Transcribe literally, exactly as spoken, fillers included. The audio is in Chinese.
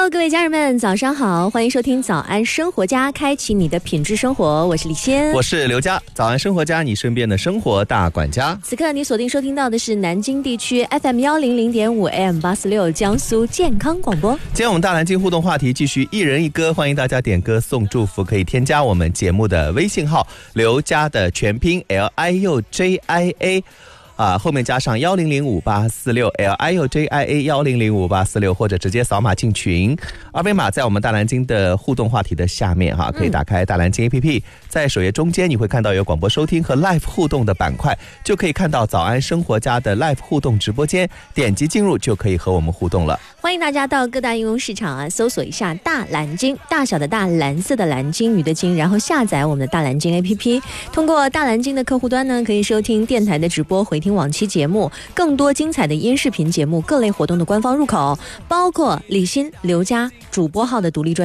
Hello， 各位家人们，早上好，欢迎收听早安生活家，开启你的品质生活。我是李仙， 我是刘佳。早安生活家，你身边的生活大管家。 此刻你锁定收听到的是南京地区 F M 一零零点五 A M 八四六江苏健康广播。 今天我们大南京互动话题继续一人一歌，欢迎大家点歌送祝福，可以添加我们节目的微信号刘佳的全拼 L I U J I A。啊，后面加上幺零零五八四六 L I U J I A 幺零零五八四六，或者直接扫码进群。二维码在我们大南京的互动话题的下面哈，可以打开大南京 A P P， 在首页中间你会看到有广播收听和 Live 互动的板块，就可以看到早安生活家的 Live 互动直播间，点击进入就可以和我们互动了。 欢迎大家到各大应用市场啊，搜索一下大蓝鲸，大小的大，蓝色的蓝，鲸鱼的鲸，然后下载我们的大蓝鲸 A P P。通过大蓝鲸的客户端呢，可以收听电台的直播，回听往期节目，更多精彩的音视频节目，各类活动的官方入口，包括李欣、刘佳主播号的独立专